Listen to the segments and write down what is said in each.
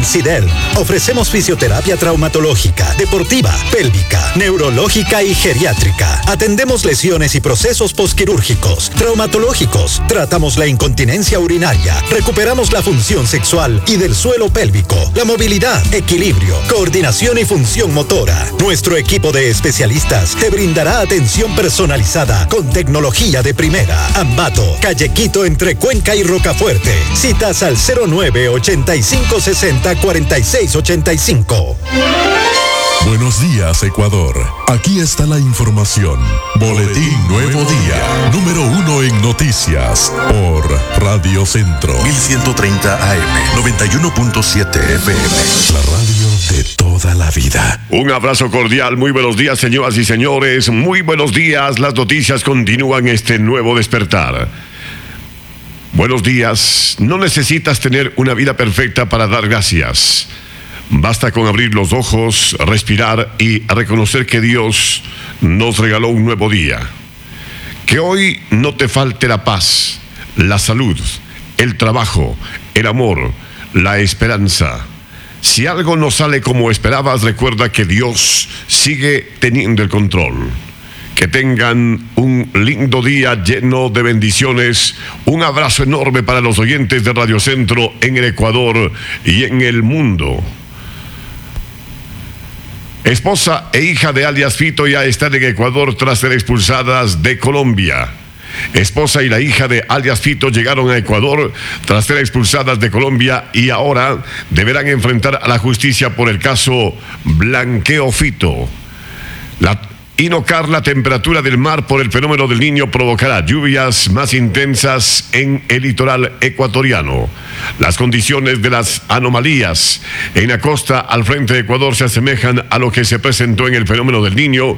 SIDER. Ofrecemos fisioterapia traumatológica, deportiva, pélvica, neurológica y geriátrica. Atendemos lesiones y procesos posquirúrgicos, traumatológicos. Tratamos la incontinencia urinaria. Recuperamos la función sexual y del suelo pélvico, la movilidad, equilibrio, coordinación y función motora. Nuestro equipo de especialistas te brindará atención personalizada con tecnología de primera. Ambato, Calle Quito entre Cuenca y Rocafuerte. Citas al 09-8560-4685. Buenos días, Ecuador. Aquí está la información. Boletín Nuevo Día, número 1 en noticias, por Radio Centro. 1130 AM, 91.7 FM. La radio de toda la vida. Un abrazo cordial, muy buenos días, señoras y señores. Muy buenos días, las noticias continúan este nuevo despertar. Buenos días, no necesitas tener una vida perfecta para dar gracias. Basta con abrir los ojos, respirar y reconocer que Dios nos regaló un nuevo día. Que hoy no te falte la paz, la salud, el trabajo, el amor, la esperanza. Si algo no sale como esperabas, recuerda que Dios sigue teniendo el control. Que tengan un lindo día lleno de bendiciones. Un abrazo enorme para los oyentes de Radio Centro en el Ecuador y en el mundo. Esposa e hija de alias Fito ya están en Ecuador tras ser expulsadas de Colombia. Esposa y la hija de alias Fito llegaron a Ecuador tras ser expulsadas de Colombia y ahora deberán enfrentar a la justicia por el caso Blanqueo Fito. Inocar, la temperatura del mar por el fenómeno del Niño provocará lluvias más intensas en el litoral ecuatoriano. Las condiciones de las anomalías en la costa al frente de Ecuador se asemejan a lo que se presentó en el fenómeno del Niño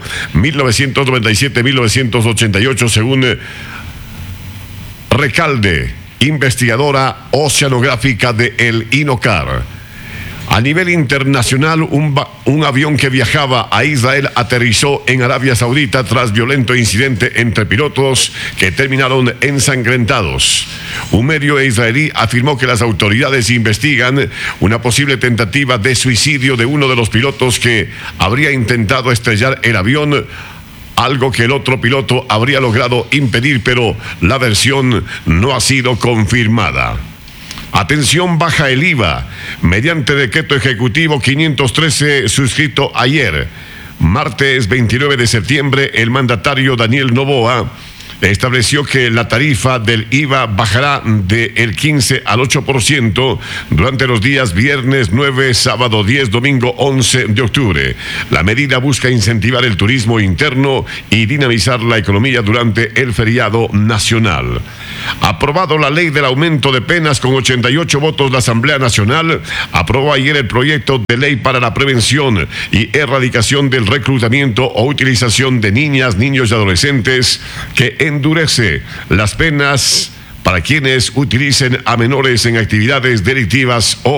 1997-1988, según Recalde, investigadora oceanográfica de el Inocar. A nivel internacional, un avión que viajaba a Israel aterrizó en Arabia Saudita tras violento incidente entre pilotos que terminaron ensangrentados. Un medio israelí afirmó que las autoridades investigan una posible tentativa de suicidio de uno de los pilotos que habría intentado estrellar el avión, algo que el otro piloto habría logrado impedir, pero la versión no ha sido confirmada. Atención, baja el IVA mediante decreto ejecutivo 513 suscrito ayer, martes 29 de septiembre. El mandatario Daniel Noboa estableció que la tarifa del IVA bajará del 15 al 8% durante los días viernes 9, sábado 10, domingo 11 de octubre. La medida busca incentivar el turismo interno y dinamizar la economía durante el feriado nacional. Aprobado la ley del aumento de penas con 88 votos, la Asamblea Nacional aprobó ayer el proyecto de ley para la prevención y erradicación del reclutamiento o utilización de niñas, niños y adolescentes, que endurece las penas para quienes utilicen a menores en actividades delictivas o